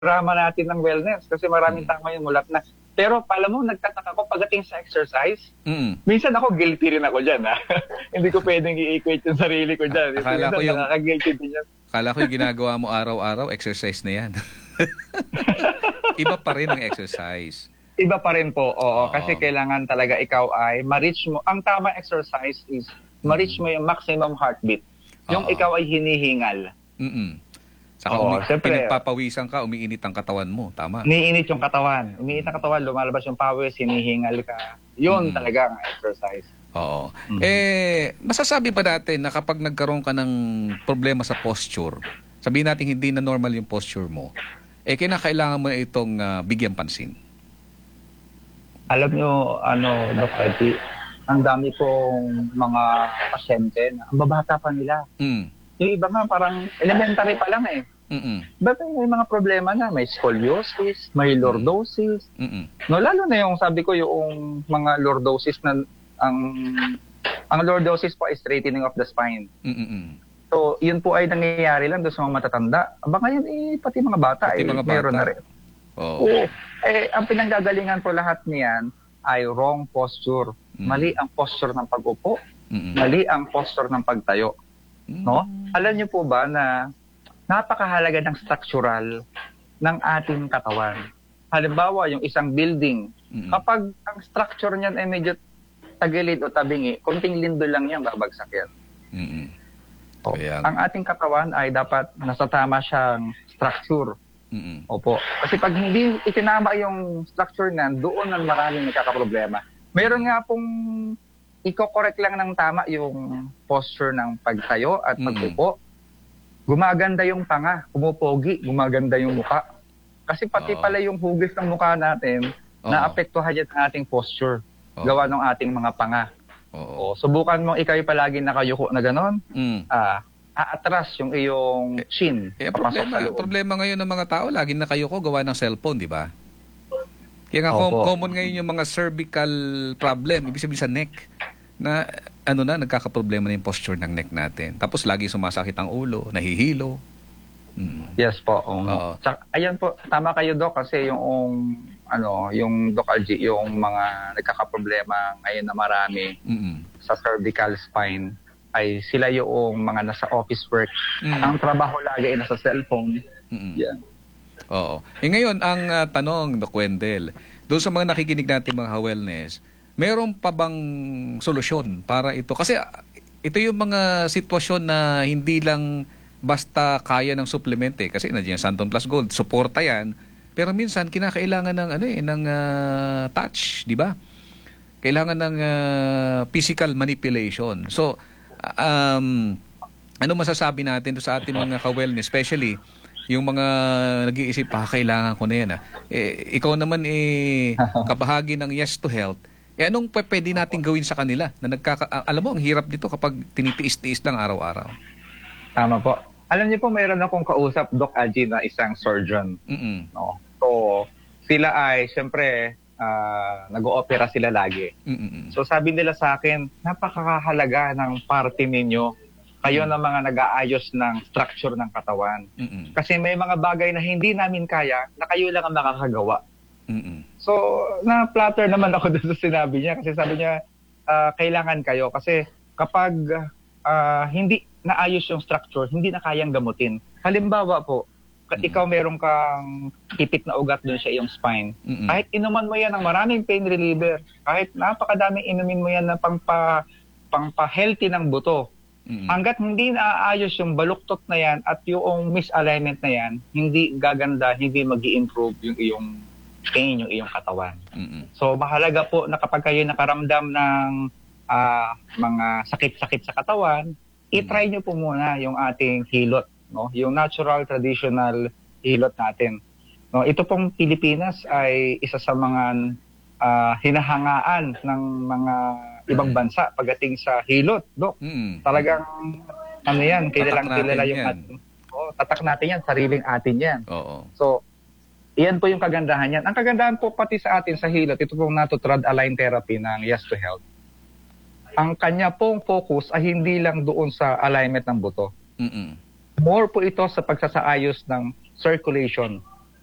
programa natin ng wellness kasi maraming tama yung mulat na. Pero pala mo, nagtataka ko pagdating sa exercise, minsan ako guilty rin ako dyan. Ha? Hindi ko pwedeng i-equate yung sarili ko dyan. Akala ko Minsan nakaka-guilty din yan. Akala ko yung ginagawa mo araw-araw, exercise na yan. Iba pa rin ang exercise. Iba pa rin po, oo. Kasi kailangan talaga ikaw ay ma-reach mo. Ang tama exercise is ma-reach mo yung maximum heartbeat. Yung ikaw ay hinihingal. Saka pinagpapawisan ka, umiinit ang katawan mo. Tama? Umiinit yung katawan. Umiinit ang katawan, lumalabas yung pawis, hinihingal ka. Yun talaga ang exercise. Oo. Masasabi ba natin na kapag nagkaroon ka ng problema sa posture, sabihin natin hindi na normal yung posture mo, kinakailangan mo na itong bigyan pansin? Alam nyo, Doc Eddie, ang dami kong mga pasyente na ang babata pa nila. Yung iba nga parang elementary pa lang eh. Ba't may mga problema na? May scoliosis, may lordosis. No, lalo na yung sabi ko yung mga lordosis na ang lordosis po ay straightening of the spine. So, yun po ay nangyayari lang doon sa mga matatanda. Aba ngayon pati mga bata meron na rin. Oo. Ang pinanggagalingan po lahat niyan ay wrong posture. Mali ang posture ng pag-upo. Mali ang posture ng pagtayo. No? Alam niyo po ba na napakahalaga ng structural ng ating katawan. Halimbawa, yung isang building, kapag ang structure niyan ay medyo tagilid o tabingi, kunting lindol lang yan, babagsak yan. Ang ating katawan ay dapat nasa tama siyang structure. Opo. Kasi pag hindi itinama yung structure niyan, doon ang maraming nagkakaproblema. Meron nga pong i-correct lang ng tama yung posture ng pagtayo at pag-upo. Gumaganda yung panga, pumupogi, gumaganda yung muka. Kasi pati pala yung hugis ng mukha natin, naapektuhan yan ang ating posture, gawa ng ating mga panga. Subukan mong ikaw palagi nakayuko na gano'n, aatras yung iyong chin. Problema ngayon ng mga tao, lagi nakayuko gawa ng cellphone, di ba? Kaya nga common ngayon yung mga cervical problem, ibig sabihin sa neck, na nagkakaproblema na yung posture ng neck natin. Tapos lagi sumasakit ang ulo, nahihilo. Yes po. Ayan po, tama kayo Doc kasi yung Doc Algie, yung mga nagkakaproblema ngayon na marami sa cervical spine ay sila yung mga nasa office work. Ang trabaho lagi ay nasa cellphone. Yan. Oo. Ngayon, ang tanong, Doc Wendell, doon sa mga nakikinig natin mga wellness, meron pa bang solusyon para ito? Kasi ito yung mga sitwasyon na hindi lang basta kaya ng supplement kasi nandiyan Santon Plus Gold, suporta yan. Pero minsan kinakailangan ng touch, di ba? Kailangan ng physical manipulation. So, ano masasabi natin sa ating mga ka-wellness, especially yung mga nag-iisip, kailangan ko na yan. Ikaw naman kabahagi ng Yes to Health. Anong pwede natin gawin sa kanila? Alam mo, ang hirap dito kapag tinitiis-tiis lang araw-araw. Tama po. Alam niyo po, mayroon akong kausap, Doc Algie, na isang surgeon. No? So, sila ay, siyempre, nag-oopera sila lagi. So, sabi nila sa akin, napakahalaga ng parte ninyo. Kayo na mga nag-aayos ng structure ng katawan. Kasi may mga bagay na hindi namin kaya, na kayo lang ang makakagawa. So, na-flatter naman ako doon sa sinabi niya. Kasi sabi niya, kailangan kayo. Kasi kapag hindi naayos yung structure, hindi na kayang gamutin. Halimbawa po, ikaw meron kang tipit na ugat doon sa iyong spine. Kahit inuman mo yan ng maraming pain reliever, kahit napakadaming inumin mo yan na pangpa-healthy ng buto, hanggat hindi naaayos yung baluktot na yan at yung misalignment na yan, hindi gaganda, hindi mag-i-improve yung iyong pain, yung iyong katawan. So, mahalaga po na kapag kayo nakaramdam ng mga sakit-sakit sa katawan, i-try nyo po muna yung ating hilot, no? Yung natural, traditional hilot natin. No? Ito pong Pilipinas ay isa sa mga hinahangaan ng mga ibang bansa pagdating sa hilot, Dok. Talagang, kilala yung ating, tatak natin yan, sariling atin yan. So, iyan po yung kagandahan yan. Ang kagandahan po pati sa atin sa hilot, ito pong natutrad align therapy ng Yes to Health. Ang kanya pong focus ay hindi lang doon sa alignment ng buto. More po ito sa pagsasaayos ng circulation.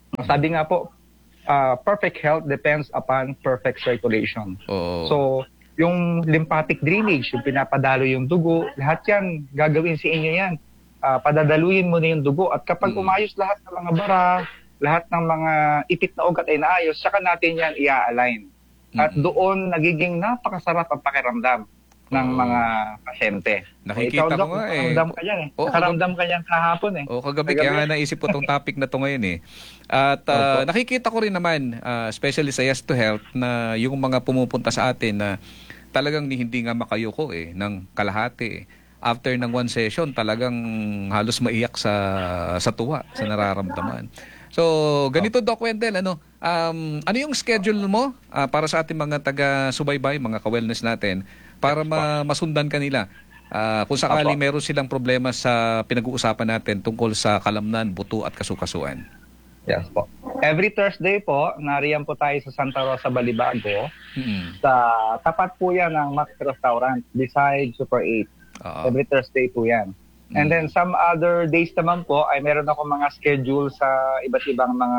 Sabi nga po, perfect health depends upon perfect circulation. Oo. So, yung lymphatic drainage, yung pinapadalo yung dugo, lahat yan, gagawin sa inyo yan. Padadaluyin mo na yung dugo. At kapag umayos lahat ng mga bara, lahat ng mga ipit na ugat ay naayos, saka natin yan i-align. At doon, nagiging napakasarap ang pakiramdam ng mga pasyente. Nakikita ikaw, ko Doc, nga eh. nakaramdam ka yan eh. Oo, Nakaramdam ka yan kahapon eh. O kagabi, kaya nga naisip ko tong topic na to ngayon eh. At nakikita ko rin naman, especially sa Yes to Health, na yung mga pumupunta sa atin na talagang hindi nga makayuko eh, ng kalahati eh. After ng one session, talagang halos maiyak sa tuwa, sa nararamdaman. So, ganito Doc Wendell, ano yung schedule mo para sa ating mga taga-subaybay, mga ka-wellness natin, para masundan kanila? Kung sakaling meron silang problema sa pinag-uusapan natin tungkol sa kalamnan, buto at kasukasuan. Yes po. Every Thursday po, nariyan po tayo sa Santa Rosa, Balibago. Sa tapat po yan ng Max Restaurant, beside Super 8. Every Thursday po yan. And then some other days naman po, ay meron ako mga schedule sa iba't ibang mga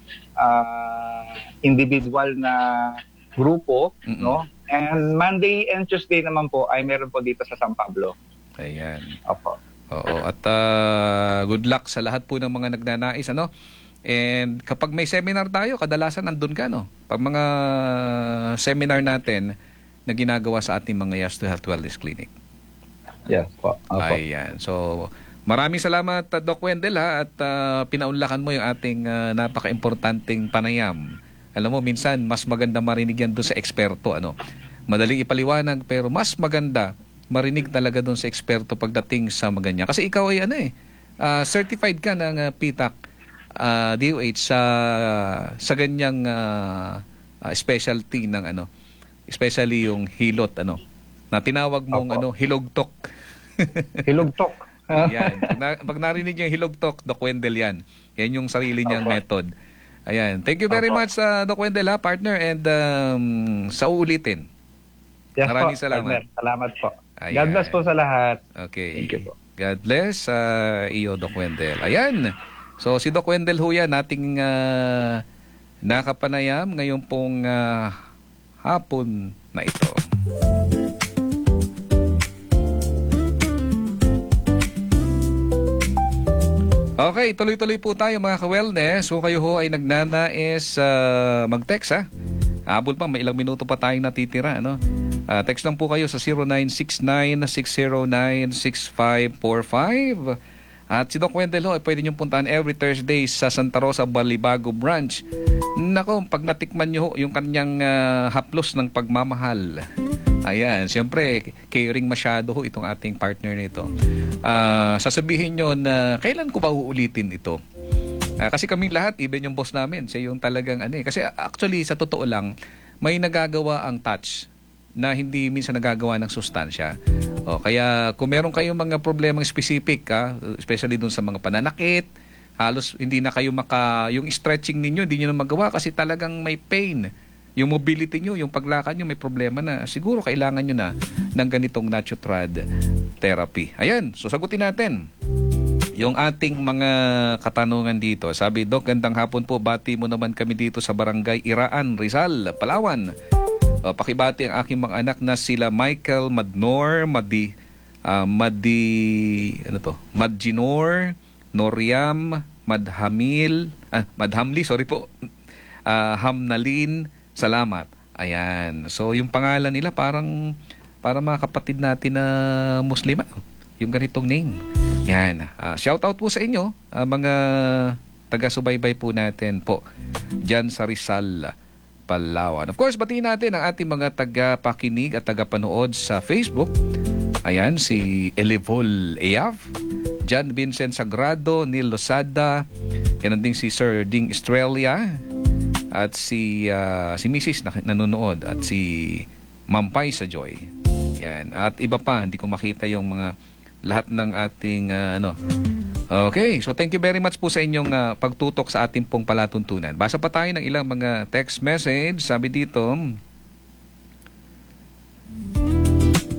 individual na grupo, no? And Monday and Tuesday naman po ay meron po dito sa San Pablo. Ayan. Opo. Oo, at good luck sa lahat po ng mga nagnanais, ano? And kapag may seminar tayo, kadalasan nandun ka, no? Pag mga seminar natin na ginagawa sa ating mga Yes to Health Wellness Clinic. Yes po. Opo. Ayan. So, maraming salamat, Doc Wendell, ha, at pinaunlakan mo yung ating napaka-importanting panayam. Alam mo, minsan, mas maganda marinig yan doon sa eksperto. Ano? Madaling ipaliwanag, pero mas maganda marinig talaga doon sa eksperto pagdating sa maganyan. Kasi ikaw ay certified ka ng PTAC, DOH sa ganyang specialty ng especially yung hilot, na tinawag mong hilogtok. Hilogtok. Ayan. Pag narinig yung hilogtok, Doc Wendell yan. Yan yung sarili niyang method. Ayan. Thank you very much, Doc Wendell, partner, and sa uulitin. Yes, maraming po, salamat. partner. Salamat po. Ayan. God bless po sa lahat. Okay. Thank you po. God bless iyo, Doc Wendell. Ayan. So, si Doc Wendell ho yan, ating nakapanayam ngayon pong hapon na ito. Okay, tuloy-tuloy po tayo mga ka-wellness. Kung kayo ho ay nagnanais mag-text, ha? Habol pa, may ilang minuto pa tayong natitira, ano? Text lang po kayo sa 0969-609-6545. At si Doc Wendell ho, ay pwede niyong puntaan every Thursday sa Santa Rosa, Balibago Branch. Nako, pag natikman niyo ho, yung kanyang haplos ng pagmamahal. Ayan, siyempre, caring masyado ho itong ating partner nito. Sasabihin nyo na, kailan ko ba uulitin ito? Kasi kaming lahat, even yung boss namin, siya yung talagang Kasi actually, sa totoo lang, may nagagawa ang touch na hindi minsan nagagawa ng sustansya. Kaya kung meron kayong mga problemang specific, especially dun sa mga pananakit, halos hindi na kayo yung stretching ninyo, hindi nyo na magawa kasi talagang may pain. Yung mobility nyo, yung paglakad nyo, may problema na. Siguro kailangan nyo na ng ganitong Natutrad therapy. Ayan, so sagutin natin yung ating mga katanungan dito. Sabi, Doc, gandang hapon po. Bati mo naman kami dito sa Barangay Iraan, Rizal, Palawan. Pakibati ang aking mga anak na sila Michael Madnor, Madginor, Noriam, Madhamli, sorry po, Hamnalin, salamat. Ayan. So, yung pangalan nila parang mga kapatid natin na Muslima. Yung ganitong name. Yan. Shout out po sa inyo, mga taga-subaybay po natin po dyan sa Rizal, Palawan. Of course, batiin natin ang ating mga taga-pakinig at taga-panood sa Facebook. Ayan, si Elevol Eav, John Vincent Sagrado, Neil Losada, yan din si Sir Ding Estrella, at si Mrs. na nanonood, at si Mampay sa Joy. Yan. At iba pa, hindi ko makita yung mga lahat ng ating Okay, so thank you very much po sa inyong pagtutok sa ating pong palatuntunan. Basa pa tayo ng ilang mga text message. Sabi dito,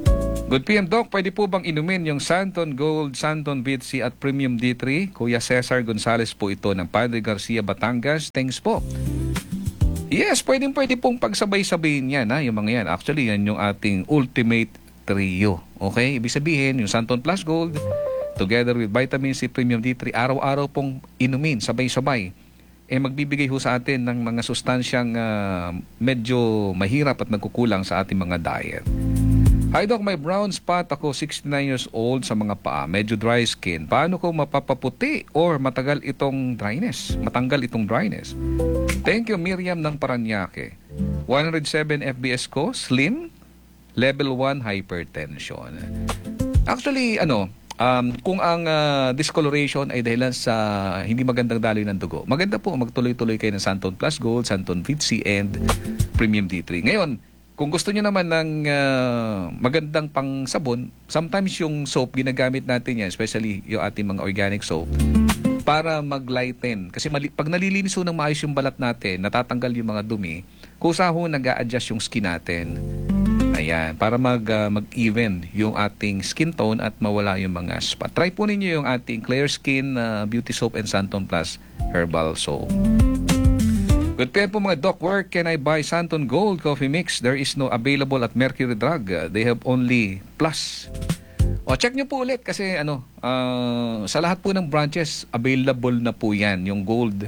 Good PM, Doc. Pwede po bang inumin yung Santon Gold, Santon VC at Premium D3? Kuya Cesar Gonzales po ito ng Padre Garcia, Batangas. Thanks po. Yes, pwede pong pagsabay-sabayin yan, ha? Yung mga yan. Actually, yan yung ating ultimate trio. Okay? Ibig sabihin, yung Santon Plus Gold, together with Vitamin C Premium D3, araw-araw pong inumin, sabay-sabay. Magbibigay ho sa atin ng mga sustansyang medyo mahirap at nagkukulang sa ating mga diet. Hi Doc, may brown spot ako, 69 years old, sa mga paa, medyo dry skin. Paano ko mapapaputi or matanggal itong dryness? Thank you, Miriam ng Paranaque. 107 FBS ko, slim, level 1 hypertension. Actually, kung ang discoloration ay dahilan sa hindi magandang daloy ng dugo, maganda po magtuloy-tuloy kayo ng Santon Plus Gold, Santon VC and Premium D3. Ngayon, kung gusto niyo naman ng magandang pang sabon, sometimes yung soap, ginagamit natin yan, especially yung ating mga organic soap, para mag-lighten. Kasi pag nalilinis ho ng maayos yung balat natin, natatanggal yung mga dumi, kusa ho nag-a-adjust yung skin natin. Ayan, para mag-even yung ating skin tone at mawala yung mga spot. Try po ninyo yung ating Clear Skin Beauty Soap and Santon Plus Herbal Soap. Good PM po mga Doc, where can I buy Santon Gold Coffee Mix? There is no available at Mercury Drug. They have only Plus. O, check nyo po ulit kasi sa lahat po ng branches, available na po yan, yung Gold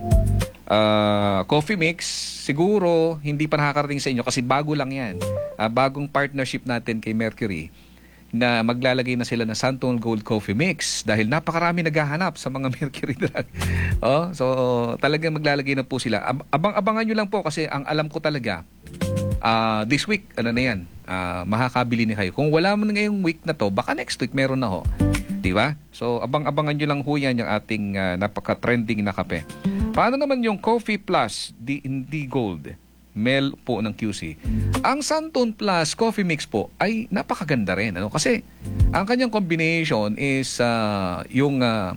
Coffee Mix. Siguro, hindi pa nakakarating sa inyo kasi bago lang yan. Bagong partnership natin kay Mercury na maglalagay na sila ng Santon Gold Coffee Mix dahil napakarami naghahanap sa mga Mercury Drug. So talagang maglalagay na po sila. Abang-abangan nyo lang po kasi ang alam ko talaga, this week, na yan, makakabili ni kayo. Kung wala mo ngayong week na to, baka next week meron na ho. Diba? So abang-abangan nyo lang ho yan yung ating napaka-trending na kape. Paano naman yung Coffee Plus, hindi Gold? Mel po ng QC. Ang Santon Plus Coffee Mix po ay napakaganda rin. Kasi ang kanyang combination is yung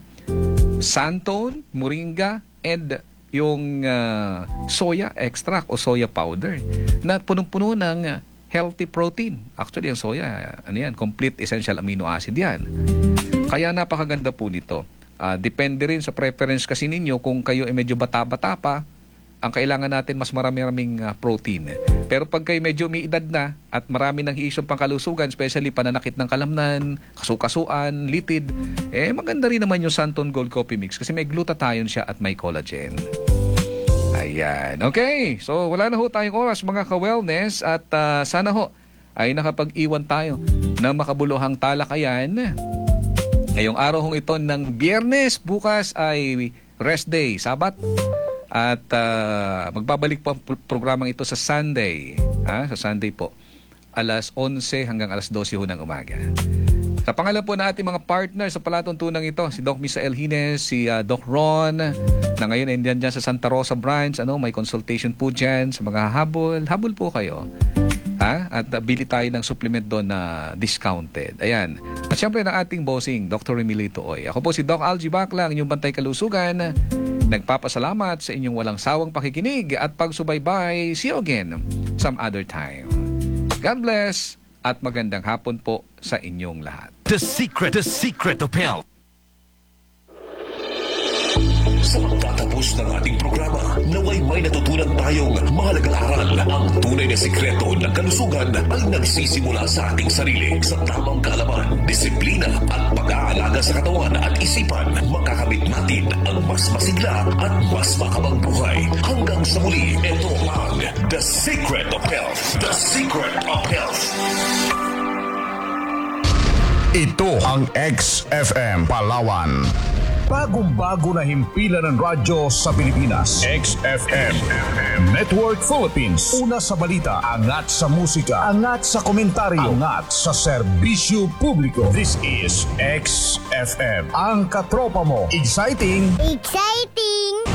Santon, Moringa, and yung soya extract o soya powder na punong-puno ng healthy protein. Actually, ang soya, complete essential amino acid yan. Kaya napakaganda po nito. Depende rin sa preference kasi ninyo kung kayo ay medyo bata-bata pa, ang kailangan natin mas marami-raming protein. Pero pag kayo medyo may edad na at marami ng isyong pangkalusugan, especially pananakit ng kalamnan, kasukasuan, litid, maganda rin naman yung Santon Gold Coffee Mix kasi may glutathione siya at may collagen. Ayan. Okay. So, wala na ho tayong oras mga ka-wellness at sana ho ay nakapag-iwan tayo ng makabuluhang talakayan. Ngayong araw hong ito ng Biyernes, bukas ay rest day, Sabat. At magbabalik po ang programang ito sa Sunday. Sa Sunday po. Alas 11 hanggang alas 12 ho ng umaga. Sa pangalan po na ating mga partner sa palatuntunang ito, si Doc Misael Hines, si Doc Ron, na ngayon ay dyan sa Santa Rosa branch. May consultation po dyan sa mga habol. Habol po kayo. At bili tayo ng supplement doon na discounted. Ayan. At syempre ng ating bossing, Dr. Emilito Oy. Ako po si Doc Algie Baclang, inyong bantay kalusugan. Nagpapasalamat sa inyong walang sawang pakikinig at pagsubaybay. See you again some other time. God bless at magandang hapon po sa inyong lahat. The secret of health. Sa pagtatapos ng ating programa, naway may natutunan tayong mahalagang aral. Ang tunay na sikreto ng kalusugan ay nagsisimula sa ating sarili. Sa tamang kaalaman, disiplina at pag-aalaga sa katawan at isipan, makakamit natin ang mas masigla at mas mahabang buhay. Hanggang sa muli, ito ang The Secret of Health. The Secret of Health. Ito ang XFM Palawan. Bagong-bago na himpilan ng radyo sa Pilipinas. XFM Network Philippines. Una sa balita, angat sa musika, angat sa komentaryo, angat sa serbisyo publiko. This is XFM. Ang katropa mo. Exciting! Exciting!